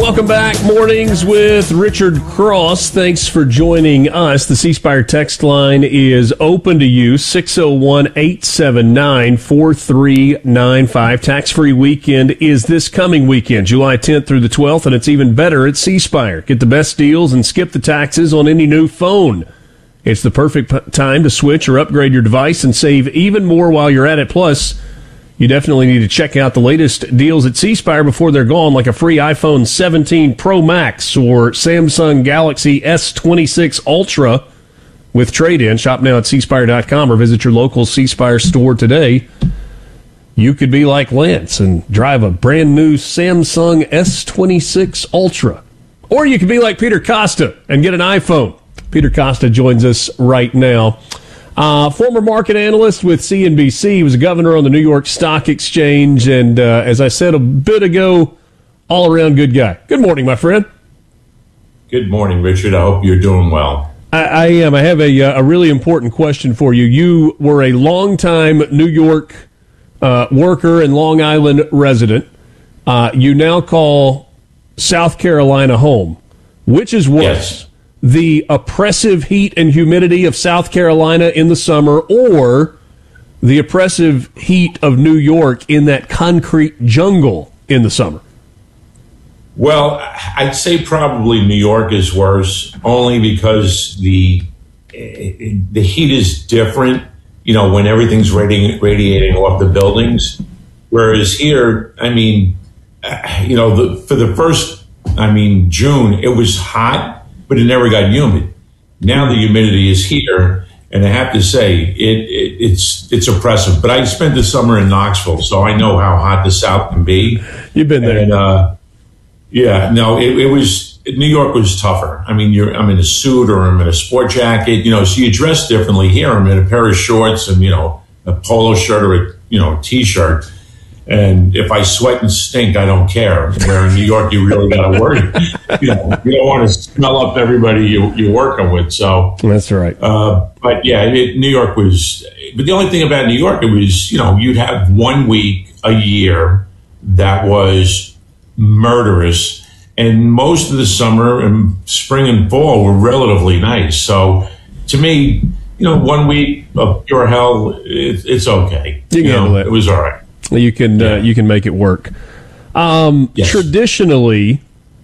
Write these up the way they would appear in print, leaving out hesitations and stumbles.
Welcome back. Mornings with Richard Cross. Thanks for joining us. The C Spire text line is open to you, 601-879-4395. Tax-free weekend is this coming weekend, July 10th through the 12th, and it's even better at C Spire. Get the best deals and skip the taxes on any new phone. It's the perfect time to switch or upgrade your device and save even more while you're at it. Plus, you definitely need to check out the latest deals at C Spire before they're gone, like a free iPhone 17 Pro Max or Samsung Galaxy S26 Ultra with trade-in. Shop now at cspire.com or visit your local C Spire store today. You could be like Lance and drive a brand new Samsung S26 Ultra. Or you could be like Peter Costa and get an iPhone. Peter Costa joins us right now. Former market analyst with CNBC. He was a governor on the New York Stock Exchange, and as I said a bit ago, all-around good guy. Good morning, my friend. Good morning, Richard. I hope you're doing well. I am. I have a really important question for you. You were a longtime New York worker and Long Island resident. You now call South Carolina home. Which is worse? Yes. The oppressive heat and humidity of South Carolina in the summer, or the oppressive heat of New York in that concrete jungle in the summer? Well, I'd say probably New York is worse, only because the heat is different, you know, when everything's radiating off the buildings. Whereas here, I mean, you know, for the first, June, it was hot, but it never got humid. Now the humidity is here, and I have to say it's oppressive. But I spent the summer in Knoxville, so I know how hot the South can be. You've been there, and it was. New York was tougher. I mean, I'm in a suit or I'm in a sport jacket, you know. So you dress differently. Here, I'm in a pair of shorts and a polo shirt or a t-shirt. And if I sweat and stink, I don't care. Where in New York, you really got to worry. You don't want to smell up everybody you're working with. So that's right. But yeah, New York was. But the only thing about New York, it was you'd have 1 week a year that was murderous, and most of the summer and spring and fall were relatively nice. So to me, 1 week of pure hell, it's okay. You can handle it. It was all right. You can make it work. Yes. Traditionally,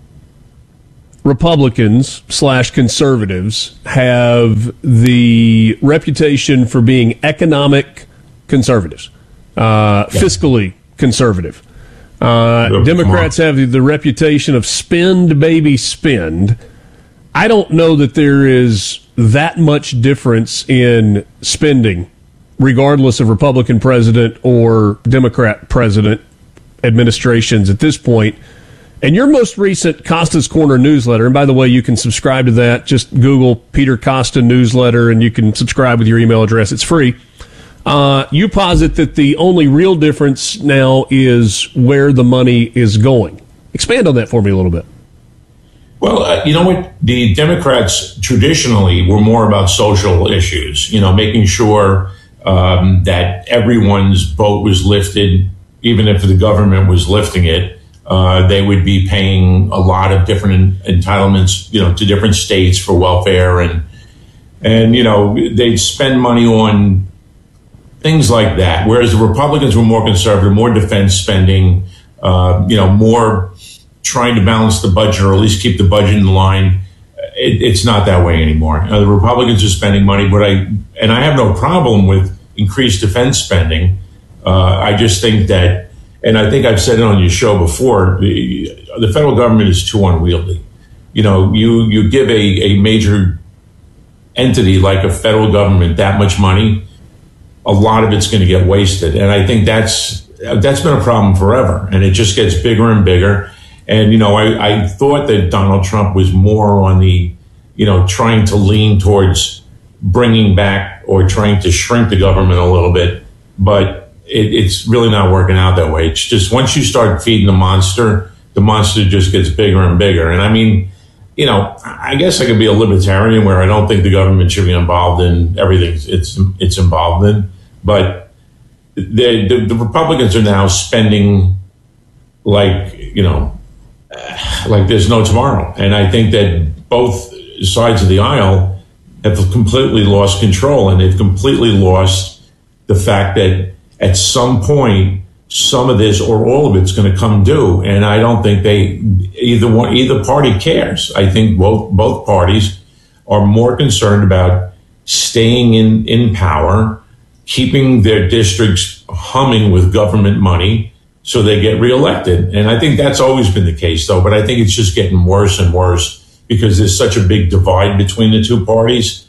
Republicans/conservatives have the reputation for being economic conservatives, fiscally conservative. Democrats have the reputation of spend, baby, spend. I don't know that there is that much difference in spending, regardless of Republican president or Democrat president administrations at this point. And your most recent Costa's Corner newsletter, and by the way, you can subscribe to that. Just Google Peter Costa newsletter, and you can subscribe with your email address. It's free. You posit that the only real difference now is where the money is going. Expand on that for me a little bit. Well, you know what? The Democrats traditionally were more about social issues, making sure that everyone's boat was lifted, even if the government was lifting it. They would be paying a lot of different entitlements, to different states for welfare, and they'd spend money on things like that. Whereas the Republicans were more conservative, more defense spending, more trying to balance the budget or at least keep the budget in line. It's not that way anymore. The Republicans are spending money, but I have no problem with increased defense spending. I just think that, and I think I've said it on your show before, the federal government is too unwieldy. You give a major entity like a federal government that much money, a lot of it's going to get wasted. And I think that's been a problem forever, and it just gets bigger and bigger. And, I thought that Donald Trump was more on the, trying to lean towards bringing back or trying to shrink the government a little bit. But it's really not working out that way. It's just once you start feeding the monster just gets bigger and bigger. And I mean, I guess I could be a libertarian where I don't think the government should be involved in everything it's involved in. But the Republicans are now spending like, like there's no tomorrow. And I think that both sides of the aisle have completely lost control, and they've completely lost the fact that at some point, some of this or all of it's going to come due. And I don't think either party cares. I think both parties are more concerned about staying in power, keeping their districts humming with government money so they get reelected. And I think that's always been the case, though. But I think it's just getting worse and worse because there's such a big divide between the two parties.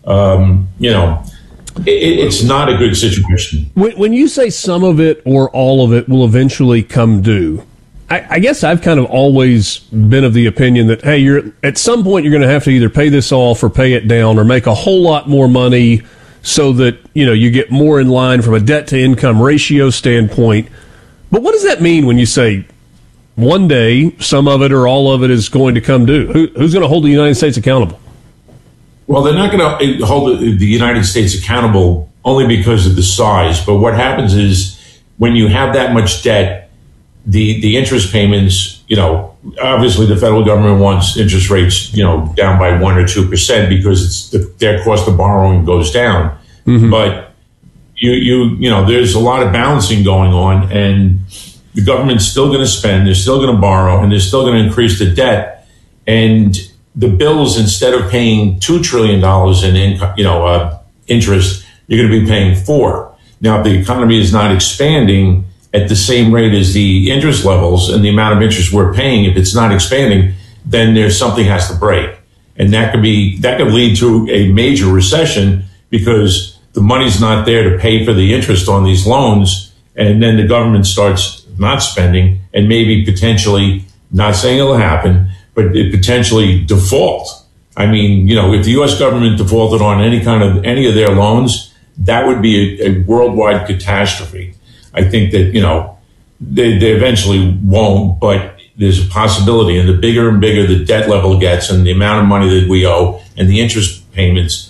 It's not a good situation. When you say some of it or all of it will eventually come due, I guess I've kind of always been of the opinion that, hey, at some point you're going to have to either pay this off or pay it down or make a whole lot more money so that, you get more in line from a debt to income ratio standpoint. But what does that mean when you say one day some of it or all of it is going to come due? Who's going to hold the United States accountable? Well, they're not going to hold the United States accountable only because of the size. But what happens is when you have that much debt, the interest payments, obviously the federal government wants interest rates, down by 1 or 2% because their cost of borrowing goes down. Mm-hmm. But there's a lot of balancing going on, and the government's still going to spend, they're still going to borrow, and they're still going to increase the debt. And the bills, instead of paying $2 trillion in interest, you're going to be paying $4 trillion. Now, if the economy is not expanding at the same rate as the interest levels and the amount of interest we're paying, if it's not expanding, then there's something has to break. And that could lead to a major recession because the money's not there to pay for the interest on these loans. And then the government starts not spending and maybe potentially, not saying it'll happen, but it potentially default. I mean, if the U.S. government defaulted on any of their loans, that would be a worldwide catastrophe. I think that, they eventually won't, but there's a possibility. And the bigger and bigger the debt level gets and the amount of money that we owe and the interest payments,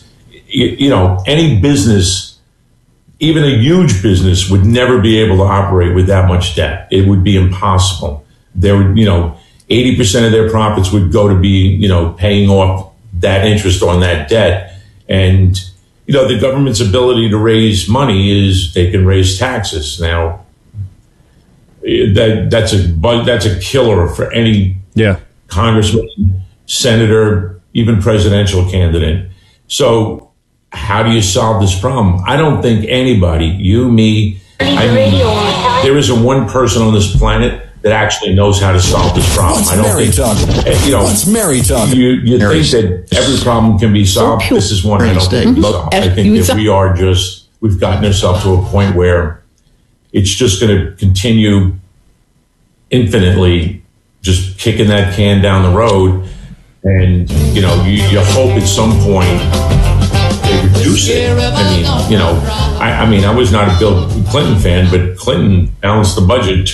any business, even a huge business, would never be able to operate with that much debt. It would be impossible. There would, 80% of their profits would go to be, paying off that interest on that debt. And, the government's ability to raise money is they can raise taxes. Now, that's a killer for any congressman, senator, even presidential candidate. So how do you solve this problem? I don't think anybody, you, me, there isn't one person on this planet that actually knows how to solve this problem. What's Mary talking? What's Mary talking? You think that every problem can be solved? This is one I don't think can be solved. I think that we've gotten ourselves to a point where it's just going to continue infinitely, just kicking that can down the road. And, you hope at some point they reduce it. I was not a Bill Clinton fan, but Clinton balanced the budget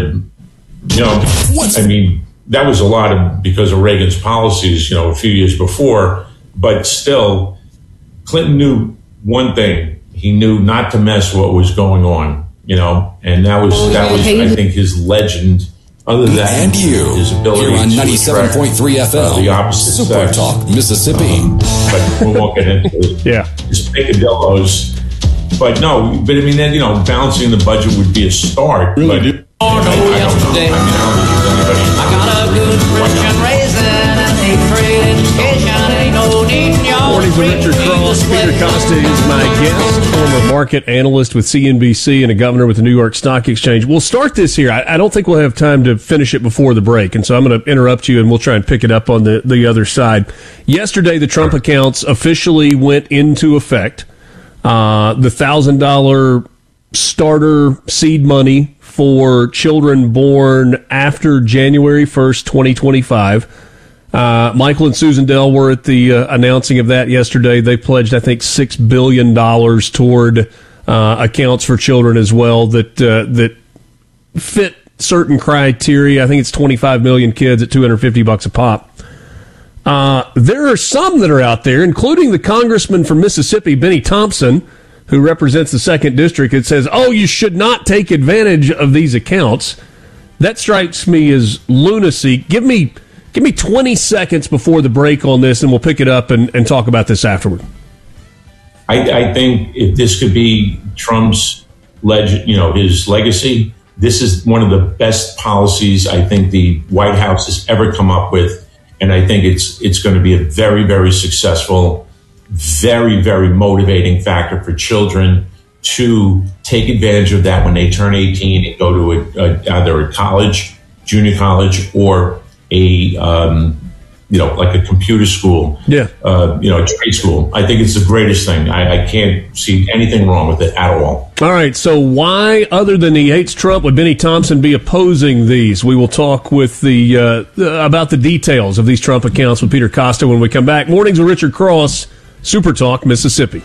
that was a lot because of Reagan's policies, a few years before, but still, Clinton knew one thing. He knew not to mess what was going on, and that was I think, his legend. Other than that, and his ability here on 97.3 FM, the opposite Super sex. Talk, Mississippi. But we won't get into it. His picadillos. But balancing the budget would be a start. Really but I got a good Christian raising and a great education. Ain't no need Mornings with Richard Cross. Peter Costa is my guest, former market analyst with CNBC and a governor with the New York Stock Exchange. We'll start this here. I don't think we'll have time to finish it before the break, and so I'm going to interrupt you, and we'll try and pick it up on the other side. Yesterday, the Trump accounts officially went into effect. The $1,000 starter seed money for children born after January 1st, 2025. Michael and Susan Dell were at the announcing of that yesterday. They pledged, I think, $6 billion toward accounts for children as well that fit certain criteria. I think it's 25 million kids at $250 a pop. There are some that are out there, including the congressman from Mississippi, Benny Thompson, who represents the 2nd District. It says, you should not take advantage of these accounts. That strikes me as lunacy. Give me Give me 20 seconds before the break on this, and we'll pick it up and talk about this afterward. I think if this could be Trump's his legacy, this is one of the best policies I think the White House has ever come up with. And I think it's going to be a very, very successful, very, very motivating factor for children to take advantage of that when they turn 18 and go to either a college, junior college, or a like a computer school, a trade school. I think it's the greatest thing. I can't see anything wrong with it at all. All right, so why, other than he hates Trump, would Benny Thompson be opposing these? We will talk with about the details of these Trump accounts with Peter Costa when we come back. Mornings with Richard Cross, Super Talk, Mississippi.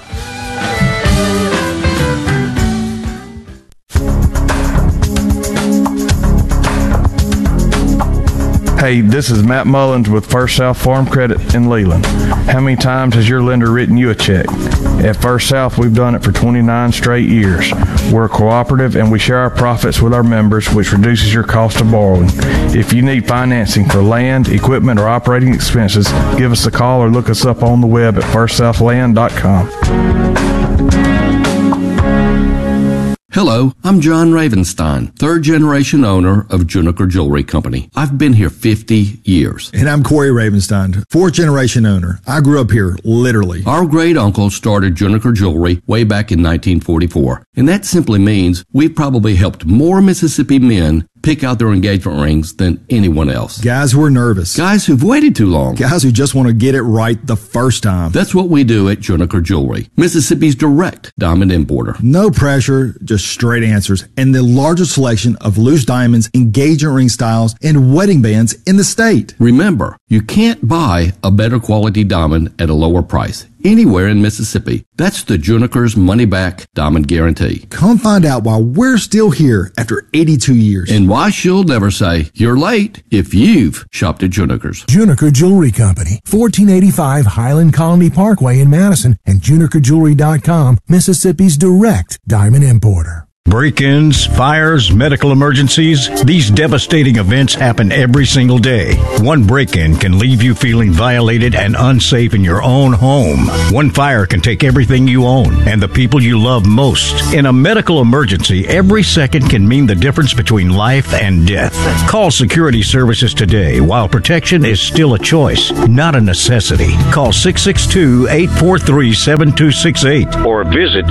Hey, this is Matt Mullins with First South Farm Credit in Leland. How many times has your lender written you a check? At First South, we've done it for 29 straight years. We're cooperative and we share our profits with our members, which reduces your cost of borrowing. If you need financing for land, equipment, or operating expenses, give us a call or look us up on the web at firstsouthland.com. Hello, I'm John Ravenstein, third-generation owner of Juniker Jewelry Company. I've been here 50 years. And I'm Corey Ravenstein, fourth-generation owner. I grew up here, literally. Our great-uncle started Juniker Jewelry way back in 1944, and that simply means we've probably helped more Mississippi men pick out their engagement rings than anyone else. Guys who are nervous. Guys who've waited too long. Guys who just want to get it right the first time. That's what we do at Juniker Jewelry, Mississippi's direct diamond importer. No pressure, just straight answers, and the largest selection of loose diamonds, engagement ring styles, and wedding bands in the state. Remember, you can't buy a better quality diamond at a lower price anywhere in Mississippi. That's the Juniker's money-back diamond guarantee. Come find out why we're still here after 82 years. And why she'll never say, you're late, if you've shopped at Juniker's. Juniker Jewelry Company, 1485 Highland Colony Parkway in Madison, and JunikerJewelry.com, Mississippi's direct diamond importer. Break-ins, fires, medical emergencies, these devastating events happen every single day. One break-in can leave you feeling violated and unsafe in your own home. One fire can take everything you own and the people you love most. In a medical emergency, every second can mean the difference between life and death. Call Security Services today while protection is still a choice, not a necessity. Call 662-843-7268 or visit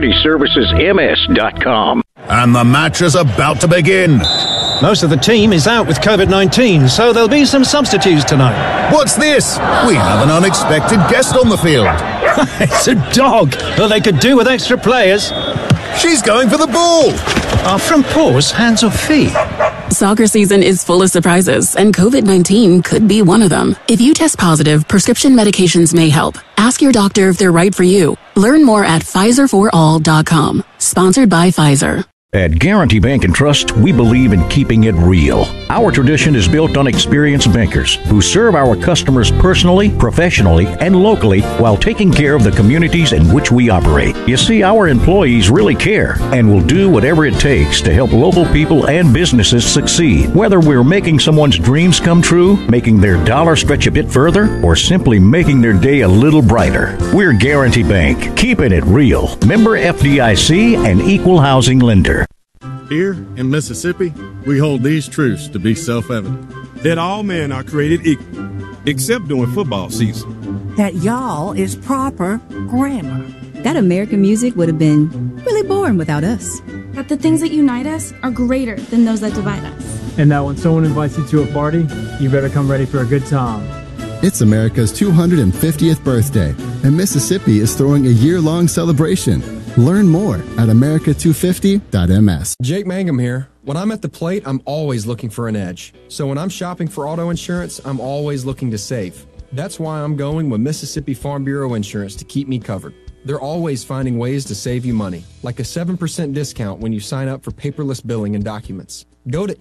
securityservicesms.com. And the match is about to begin. Most of the team is out with COVID-19, so there'll be some substitutes tonight. What's this? We have an unexpected guest on the field. It's a dog. Well, they could do with extra players. She's going for the ball. Are from paws, hands or feet? Soccer season is full of surprises, and COVID-19 could be one of them. If you test positive, prescription medications may help. Ask your doctor if they're right for you. Learn more at PfizerForAll.com. Sponsored by Pfizer. At Guarantee Bank and Trust, we believe in keeping it real. Our tradition is built on experienced bankers who serve our customers personally, professionally, and locally while taking care of the communities in which we operate. You see, our employees really care and will do whatever it takes to help local people and businesses succeed. Whether we're making someone's dreams come true, making their dollar stretch a bit further, or simply making their day a little brighter. We're Guarantee Bank, keeping it real. Member FDIC and equal housing lender. Here in Mississippi, we hold these truths to be self-evident. That all men are created equal, except during football season. That y'all is proper grammar. That American music would have been really boring without us. That the things that unite us are greater than those that divide us. And that when someone invites you to a party, you better come ready for a good time. It's America's 250th birthday, and Mississippi is throwing a year-long celebration. Learn more at america250.ms. Jake Mangum here. When I'm at the plate, I'm always looking for an edge. So when I'm shopping for auto insurance, I'm always looking to save. That's why I'm going with Mississippi Farm Bureau Insurance to keep me covered. They're always finding ways to save you money, like a 7% discount when you sign up for paperless billing and documents. Go to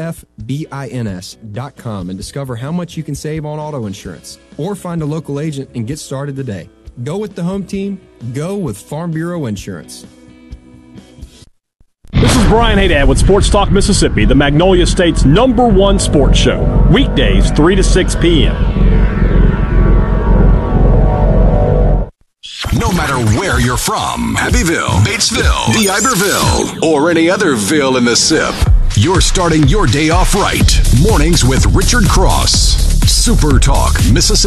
msfbins.com and discover how much you can save on auto insurance, or find a local agent and get started today. Go with the home team. Go with Farm Bureau Insurance. This is Brian Haydad with Sports Talk Mississippi, the Magnolia State's #1 sports show. Weekdays, 3 to 6 p.m. No matter where you're from, Abbeville, Batesville, D'Iberville, or any other ville in the SIP, you're starting your day off right. Mornings with Richard Cross. Super Talk Mississippi.